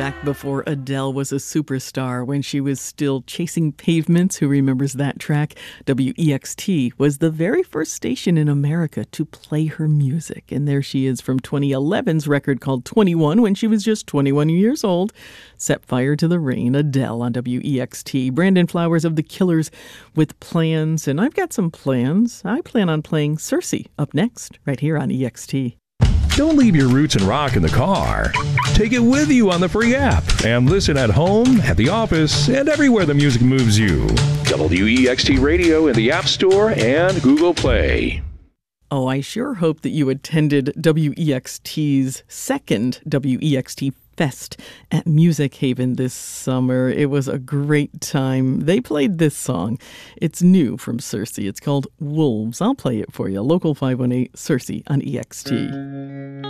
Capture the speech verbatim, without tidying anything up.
back before Adele was a superstar, when she was still chasing pavements. Who remembers that track? W E X T was the very first station in America to play her music. And there she is from twenty eleven's record called twenty-one, when she was just twenty-one years old. Set Fire to the Rain, Adele on W E X T. Brandon Flowers of The Killers with Plans. And I've got some plans. I plan on playing Circe up next, right here on E X T. Don't leave your roots and rock in the car. Take it with you on the free app and listen at home, at the office, and everywhere the music moves you. W E X T Radio in the App Store and Google Play. Oh, I sure hope that you attended W E X T's second W E X T Fest at Music Haven this summer. It was a great time. They played this song. It's new from Circe. It's called Wolves. I'll play it for you. Local five one eight Circe on E X T.